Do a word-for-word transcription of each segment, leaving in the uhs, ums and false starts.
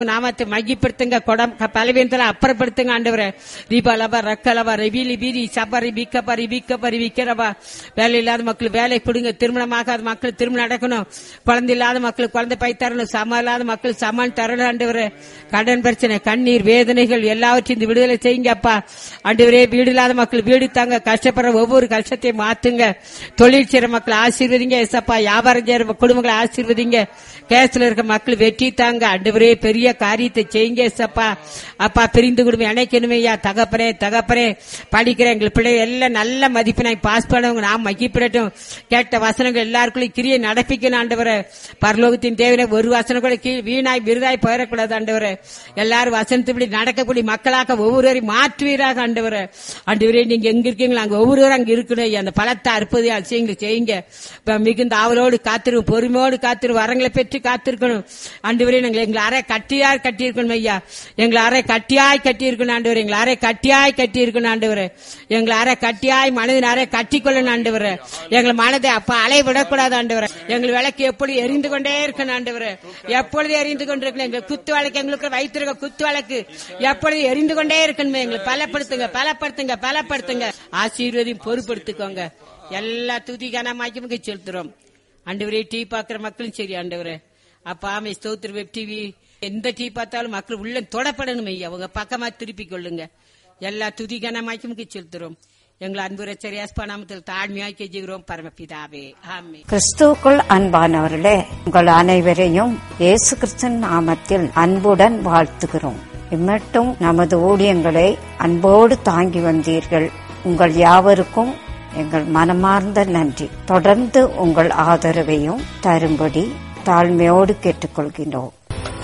நாமத்தை மகிப்படுத்துங்க. கொடம் பலவீனத்துல அப்புறப்படுத்துங்க ஆண்டவரே. ரீபாலபா ரக்கலபா ரெபிலி பீரி சபரி பிக்கப்பரி பிக்கப்பரி விக்கிறபா. வேலை இல்லாத மக்கள் வேலை கொடுங்க. திருமணமாகாத மக்கள் திருமணம் நடக்கணும். குழந்தை இல்லாத மக்கள் குழந்தை பை தரணும். சம இல்லாத மக்கள் சமான் தரணும் ஆண்டவரே. கடன் பிரச்சனை, கண்ணீர், வேதனைகள் எல்லாவற்றையும் விடுதலை செய்யுங்க அப்பா. ஆண்டவரே, வீடு இல்லாத மக்கள் வீடு தாங்க. கஷ்டப்படுற ஒவ்வொரு கஷ்டத்தையும் மாத்துங்க. தொழில் செய்யற மக்கள் ஆசீர்வதிங்க ஏசப்பா. வியாபாரம் செய்யற குடும்பங்களை ஆசீர்வதிங்க. கேஸ்ல இருக்க மக்கள் வெற்றி தாங்க ஆண்டவரே. பெரிய காரியத்தை செய்யுங்க ஏசப்பா. அப்பா, பிரிந்து குடும்பம் இணைக்கணுமே ஐயா. தகப்பனே தகப்பனே படிக்கிற எங்கள் பிள்ளை எல்லாம் நல்ல மதிப்பெண்ணை பாஸ் பண்ணவங்க நாம் மகிப்பிடட்டும். கேட்ட வசனங்கள் எல்லாருக்குள்ளும் கிரியை நடப்பிக்கணும் ஆண்டவரே. பரலோகத்தின் தேவையில ஒரு வசனம் கூட கீழ் வீணாய் விருதாய் போயிடக்கூடாது ஆண்டவரே. எல்லாரும் வசனத்துப்படி நடக்கக்கூடிய மக்களாக ஒவ்வொருவரையும் மாற்றுவீராக ஆண்டவரே. ஆண்டவரே, நீங்க எங்க இருக்கீங்களா அங்க ஒவ்வொருவரும் அங்க இருக்கணும். அந்த பலத்தை அற்புத அதிசயங்களை செய்யுங்க. மிகுந்த ஆவலோடு காத்திரு, பொறுமையோடு காத்திரு, வரங்களை பெற்று காத்திருக்கணும் ஆண்டவரே. நாங்கள் எங்களை அறை கட்டியாய் கட்டி இருக்கணும் ஐயா. எங்களை அறை கட்டியாய் கட்டி இருக்கணும் ஆண்டவரே. எங்களை அறை கட்டியாய் கட்டி இருக்கணும் ஆண்டவரே. எங்களை அறை கட்டியாய் மனதின் அறை கட்டிக்கொள்ளணும் ஆண்டவரே. எங்களை மனதை அப்ப அலை விடக்கூடாது ஆண்டவரே. எங்கள் விளக்கு எப்பொழுது எரிந்து கொண்டே இருக்கணும் ஆண்டவரே. எப்பொழுது எரிந்து கொண்டிருக்கணும். எங்கள் குத்து வழக்கு, எங்களுக்கு வைத்திருக்க குத்து வழக்கு எப்பொழுது எரிந்து கொண்டே இருக்கணுமே. எங்களை பலப்படுத்துங்க பலப்படுத்துங்க பலப்படுத்துங்க. ஆசீர்வதியும் பொறுப்படுத்திக்கோங்க. எல்லா துதிக்கான மாய்க்கு செலுத்துறோம் ஆண்டவரே. டீ பாக்குற மக்களும் சரி ஆண்டவரே. அப்பா, ஆமை ஸ்தோத்திர வெப் டிவி எந்த டீ பார்த்தாலும் மக்கள் உள்ள தொடப்படணும் ஐயா. அவங்க பக்கமா திருப்பிக் கொள்ளுங்க. எல்லா துதிக்கான மாய்க்கு செலுத்துறோம். எங்களை அன்பு ரச்சரியாஸ்பா நாமத்தில் தாழ்மையாய் கெஞ்சுகிறோம் பரமபிதாவே, ஆமென். கிறிஸ்துவுக்குள் அன்பானவர்களே, உங்கள் அனைவரையும் இயேசு கிறிஸ்துவின் நாமத்தில் அன்புடன் வாழ்த்துகிறோம். இம்மட்டும் நமது ஊழியங்களை அன்போடு தாங்கி வந்தீர்கள். உங்கள் யாவருக்கும் எங்கள் மனமார்ந்த நன்றி. தொடர்ந்து உங்கள் ஆதரவையும் தரும்படி தாழ்மையோடு கேட்டுக்கொள்கிறோம்.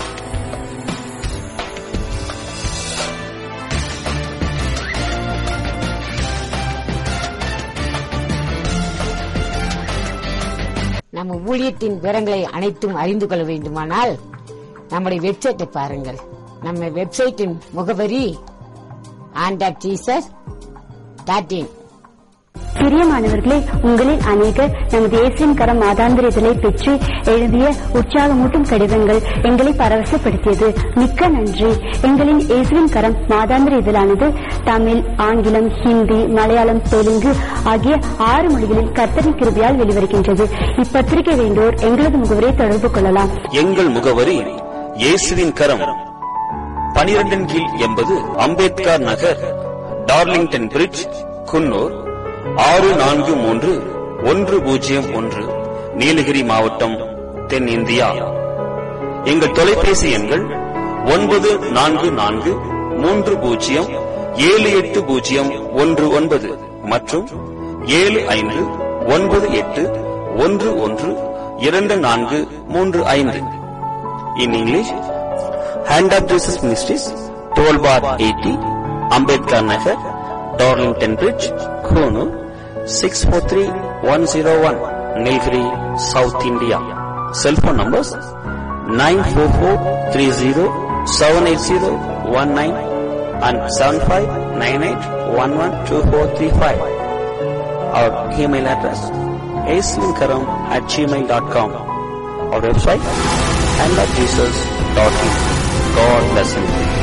நம்ம ஊழியத்தின் விவரங்களை அனைத்தும் அறிந்து கொள்ள வேண்டுமானால் நம்முடைய வெப்சைட்டை பாருங்கள். நம்ம வெப்சைட்டின் முகவரி ஆண்டாட் ஜீசஸ் டாட் இன். பிரியமானவர்களே, உங்களில் அநேகர் நமது இயேசுவின் கரம் மாதாந்திர இதழை பெற்று எழுதிய உற்சாகமூட்டும் கடிதங்கள் எங்களை பரவசப்படுத்தியது. மிக்க நன்றி. எங்களின் இயேசுவின் கரம் மாதாந்திர இதழானது தமிழ், ஆங்கிலம், ஹிந்தி, மலையாளம், தெலுங்கு ஆகிய ஆறு மொழிகளில் கர்த்தரின் கிருபையால் வெளிவருகின்றது. இப்பத்திரிகை வேண்டோர் எங்களது முகவரை தொடர்பு கொள்ளலாம். எங்கள் முகவரி இயேசுவின் கரம், பனிரெண்டின் கீழ் எண்பது அம்பேத்கர் நகர், டார்லிங்டன் பிரிட்ஜ், குன்னூர் ஆறு நான்கு மூன்று ஒன்று பூஜ்ஜியம் ஒன்று, நீலகிரி மாவட்டம், தென்னிந்தியா. எங்கள் தொலைபேசி எண்கள் ஒன்பது நான்கு நான்கு மூன்று பூஜ்ஜியம் ஏழு எட்டு பூஜ்ஜியம் ஒன்று ஒன்பது மற்றும் ஏழு ஐந்து ஒன்பது எட்டு ஒன்று ஒன்று இரண்டு நான்கு மூன்று ஐந்து. In English, Hand of Jesus Ministries, twelve bar eighty, Ambedkar Nagar, Darlington Bridge, Konoor, six four three one zero one, Nilgiri, South India. Cell phone numbers nine four four three zero seven eight zero one nine and seven five nine eight one one two four three five. Our email address aislinkaram at gmail dot com. Our website hand of jesus dot in. God bless you.